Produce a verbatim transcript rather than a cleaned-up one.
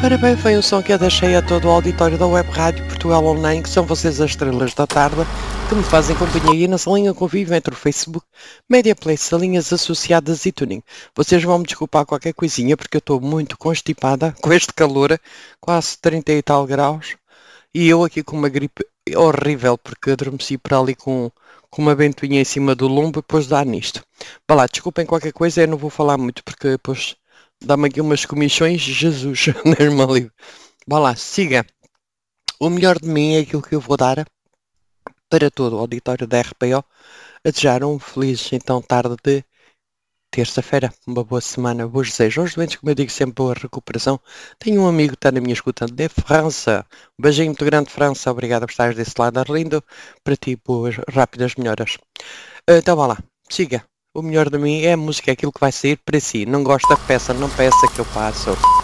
Ora bem, foi um som que eu deixei a todo o auditório da Web Rádio Portugal Online, que são vocês as estrelas da tarde, que me fazem companhia nessa linha convívio entre o Facebook, Mediaplace, linhas associadas e Tuning. Vocês vão me desculpar qualquer coisinha, porque eu estou muito constipada com este calor, quase trinta e tal graus, e eu aqui com uma gripe horrível, porque adormeci para ali com, com uma ventoinha em cima do lombo e depois dá nisto. Vá lá, desculpem qualquer coisa, eu não vou falar muito, porque depois dá-me aqui umas comichões, Jesus, Deus-me livre. Vá lá, siga. O melhor de mim é aquilo que eu vou dar para todo o auditório da R P O, a desejar um feliz, então, tarde de terça-feira. Uma boa semana, bons desejos. Aos doentes, como eu digo sempre, boa recuperação. Tenho um amigo que está na minha escuta de França. Um beijinho muito grande, França. Obrigado por estares desse lado, Arlindo. Para ti, boas, rápidas melhoras. Então, vá lá, siga. O melhor de mim é a música, é aquilo que vai sair para si. Não gosta, peça, não peça que eu passo.